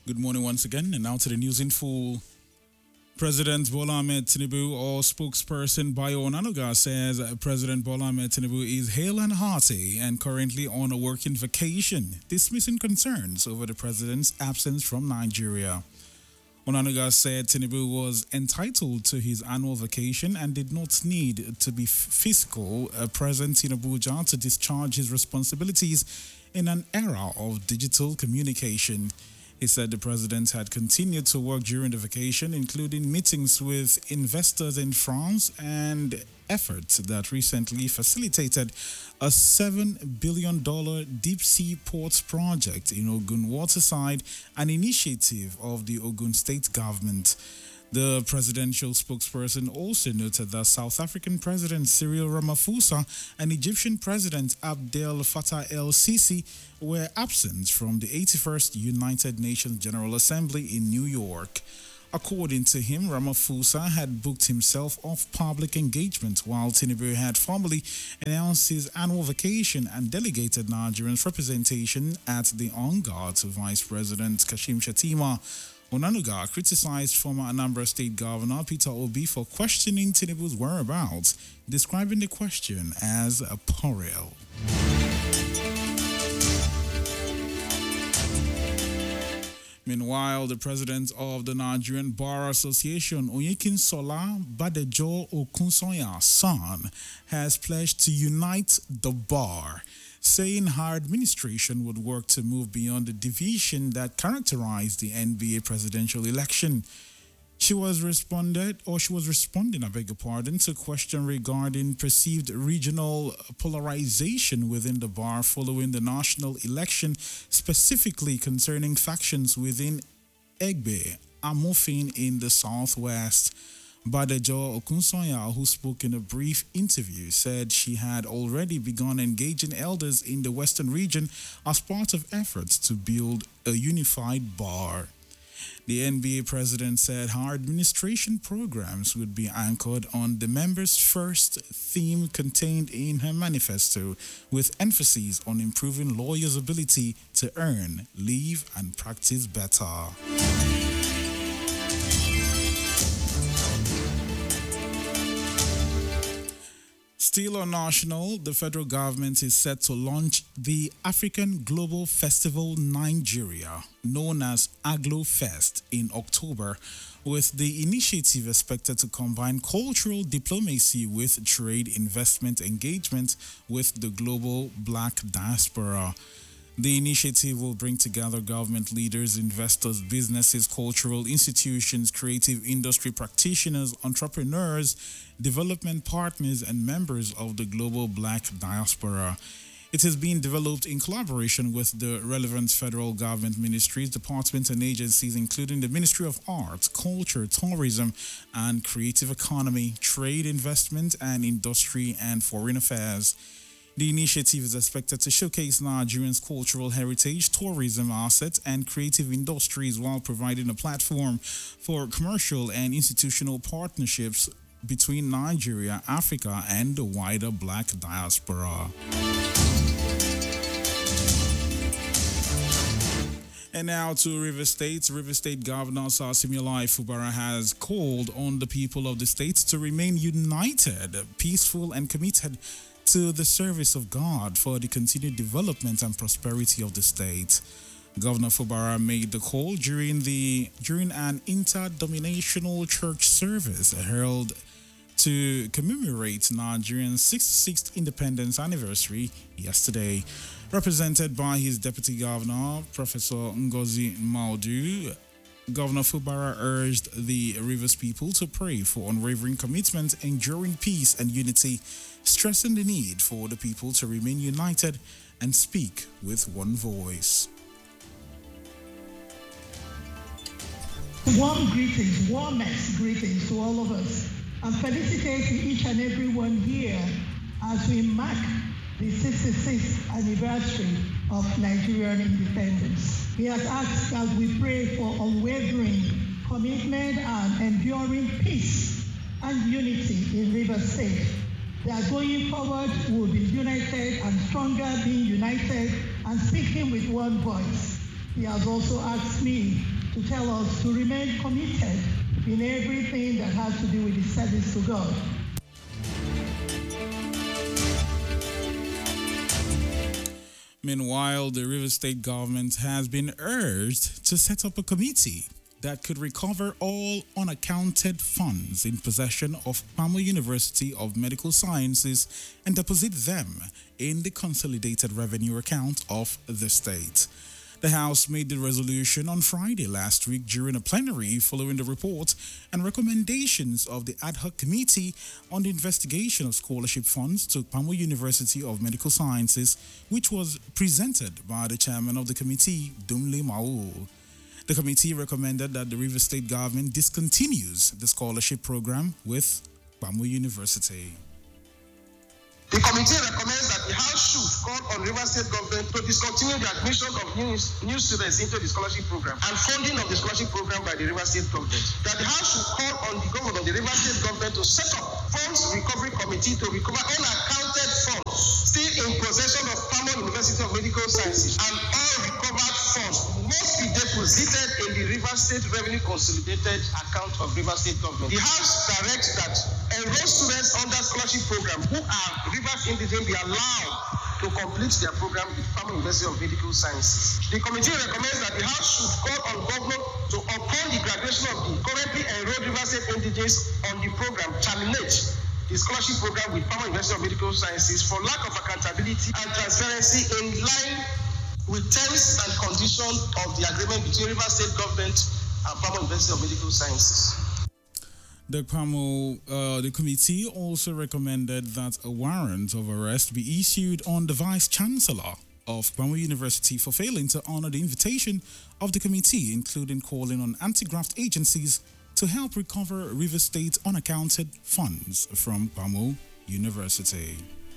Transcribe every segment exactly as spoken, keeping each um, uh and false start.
Good morning once again, and now to the news in full. President Bola Ahmed Tinubu, or spokesperson Bayo Onanuga, says President Bola Ahmed Tinubu is hale and hearty and currently on a working vacation, dismissing concerns over the president's absence from Nigeria. Onanuga said Tinubu was entitled to his annual vacation and did not need to be fiscal uh, present in Abuja to discharge his responsibilities in an era of digital communication. He said the president had continued to work during the vacation, including meetings with investors in France and efforts that recently facilitated a seven billion dollars deep sea ports project in Ogun Waterside, an initiative of the Ogun state government. The presidential spokesperson also noted that South African President Cyril Ramaphosa and Egyptian President Abdel Fattah el-Sisi were absent from the eighty-first United Nations General Assembly in New York. According to him, Ramaphosa had booked himself off public engagement, while Tinubu had formally announced his annual vacation and delegated Nigerians' representation at the On Guard to Vice President Kashim Shettima. Onanuga criticized former Anambra State Governor Peter Obi for questioning Tinubu's whereabouts, describing the question as a puerile. Meanwhile, the president of the Nigerian Bar Association, Onyekinsola Badejo Okunsoya Son, has pledged to unite the bar, saying her administration would work to move beyond the division that characterized the N B A presidential election. She was responded, or she was responding, I beg your pardon, to a question regarding perceived regional polarization within the bar following the national election, specifically concerning factions within Egbe, Amofin in the southwest. Badejo Okunsoya, who spoke in a brief interview, said she had already begun engaging elders in the western region as part of efforts to build a unified bar. The N B A president said her administration programs would be anchored on the members' first theme contained in her manifesto, with emphasis on improving lawyers' ability to earn, live, and practice better. Still on national, the federal government is set to launch the African Global Festival Nigeria, known as AgloFest, in October, with the initiative expected to combine cultural diplomacy with trade investment engagement with the global black diaspora. The initiative will bring together government leaders, investors, businesses, cultural institutions, creative industry practitioners, entrepreneurs, development partners, and members of the global black diaspora. It is being developed in collaboration with the relevant federal government ministries, departments, and agencies, including the Ministry of Arts, Culture, Tourism, and Creative Economy, Trade, Investment, and Industry and Foreign Affairs. The initiative is expected to showcase Nigerians' cultural heritage, tourism assets, and creative industries while providing a platform for commercial and institutional partnerships between Nigeria, Africa, and the wider black diaspora. And now to River State. River State Governor Similayo Fubara has called on the people of the state to remain united, peaceful, and committed to the service of God for the continued development and prosperity of the state. Governor Fubara made the call during the during an interdenominational church service held to commemorate Nigeria's sixty-sixth independence anniversary yesterday. Represented by his deputy governor, Professor Ngozi Maudu, Governor Fubara urged the Rivers people to pray for unwavering commitment, enduring peace and unity, stressing the need for the people to remain united and speak with one voice. Warm greetings, warmest greetings to all of us, and felicitating each and every one here as we mark the sixty-sixth anniversary of Nigerian independence. He has asked that we pray for unwavering commitment and enduring peace and unity in Rivers State. That going forward will be united and stronger, being united and speaking with one voice. he has also asked me to tell us to remain committed in everything that has to do with the service to God. Meanwhile, the Rivers State government has been urged to set up a committee that could recover all unaccounted funds in possession of Kpamu University of Medical Sciences and deposit them in the consolidated revenue account of the state. The House made the resolution on Friday last week during a plenary following the report and recommendations of the ad hoc committee on the investigation of scholarship funds to Kpamu University of Medical Sciences, which was presented by the chairman of the committee, Dumle Mao. The committee recommended that the Rivers State government discontinues the scholarship program with Kpamu University. The committee recommends that the House should call on Rivers State government to discontinue the admission of new, new students into the scholarship program and funding of the scholarship program by the Rivers State government. That the House should call on the government of the Rivers State government to set up funds recovery committee to recover unaccounted funds still in possession of Kpamu University of Medical Sciences, and all recovered funds must be deposited in the Rivers State Revenue Consolidated account of Rivers State government. The House directs that enrolled students under scholarship program who are Rivers indigent be allowed to complete their program with Kpamu University of Medical Sciences. The committee recommends that the House should call on government to, upon the graduation of the currently enrolled Rivers State indigents on the program, terminate the scholarship program with Kpamu University of Medical Sciences for lack of accountability and transparency in line with terms and conditions of the agreement between Rivers State government and Kpamu University of Medical Sciences. The Kpamu, uh, the committee also recommended that a warrant of arrest be issued on the Vice Chancellor of Kpamu University for failing to honor the invitation of the committee, including calling on anti-graft agencies to help recover Rivers State unaccounted funds from Kpamu University.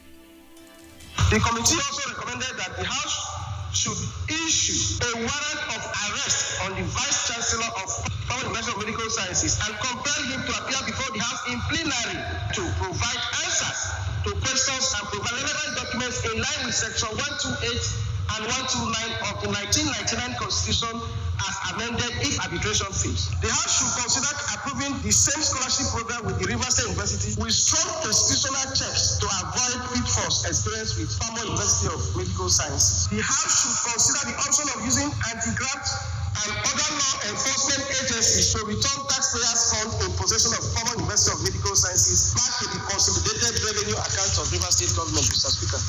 The committee also recommended that the House should issue a warrant of arrest on the Vice Chancellor of Kpamu University of Medical Sciences and compel him to appear before the House in plenary to provide answers to questions and provide relevant documents in line with Section one twenty-eight and one twenty-nine of the nineteen ninety-nine Constitution as amended if arbitration fails. The House should consider approving the same scholarship program with the Rivers State University with strong constitutional checks to avoid pitfalls experienced with Kpamu University of Medical Sciences. The House should consider the option of using anti-graft and other law enforcement agencies to return taxpayers' funds in possession of Kpamu University of Medical Sciences back to the consolidated revenue account of Rivers State government, Mister Speaker.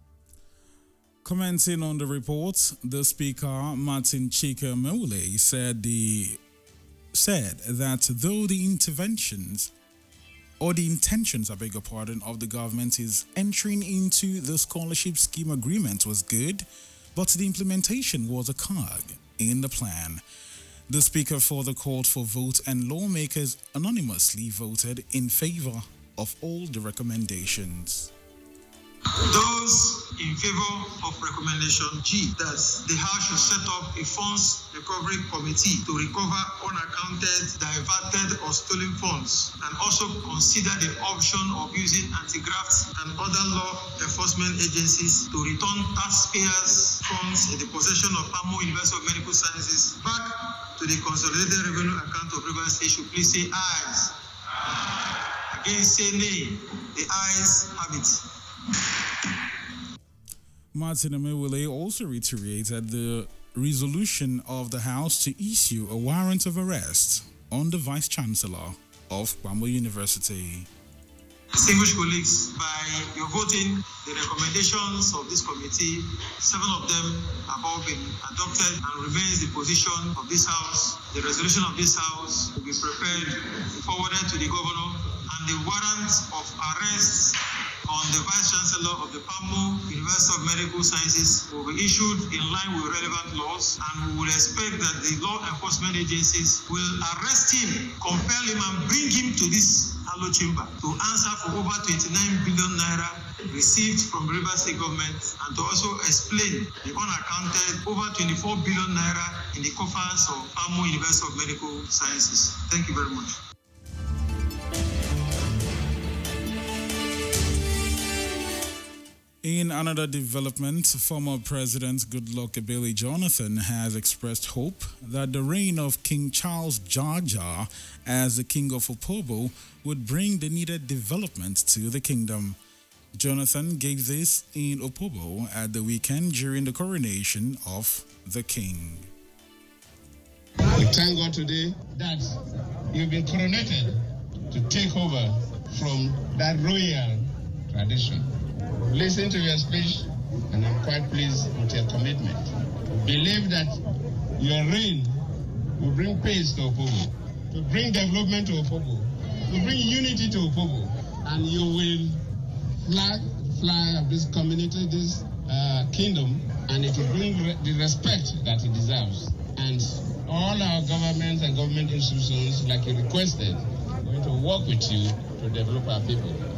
Commenting on the report, the Speaker, Martin Chika Mewule, said the said that though the interventions or the intentions, I beg your pardon, of the government is entering into the scholarship scheme agreement was good, but the implementation was a cog in the plan. The Speaker further called for vote, and lawmakers anonymously voted in favor of all the recommendations. Those in favor of recommendation G, that the House should set up a funds recovery committee to recover unaccounted, diverted or stolen funds, and also consider the option of using anti-graft and other law enforcement agencies to return taxpayers' funds in the possession of Kpamu University of Medical Sciences back to the consolidated revenue account of Rivers State. Should please say ayes. Aye. Again, say nay. The ayes have it. Martin Mewule also reiterated the resolution of the House to issue a warrant of arrest on the Vice Chancellor of Kpamu University. Distinguished colleagues, by your voting, the recommendations of this committee, seven of them have all been adopted and remains the position of this House. The resolution of this House will be prepared, forwarded to the Governor, and the warrant of arrest on the Vice Chancellor of the Kpamu University of Medical Sciences will be issued in line with relevant laws, and we will expect that the law enforcement agencies will arrest him, compel him, and bring him to this Allo chamber to answer for over twenty-nine billion naira received from Rivers State government, and to also explain the unaccounted over twenty-four billion naira in the coffers of Kpamu University of Medical Sciences. Thank you very much. In another development, former President Goodluck Ebele Jonathan has expressed hope that the reign of King Charles Jaja as the King of Opobo would bring the needed development to the kingdom. Jonathan gave this in Opobo at the weekend during the coronation of the king. We thank God today that you've been coronated to take over from that royal tradition. Listen to your speech, and I'm quite pleased with your commitment. Believe that your reign will bring peace to Opobo, to bring development to Opobo, to bring unity to Opobo, and you will flag fly of this community, this uh, kingdom, and it will bring re- the respect that it deserves. And all our governments and government institutions, like you requested, are going to work with you to develop our people.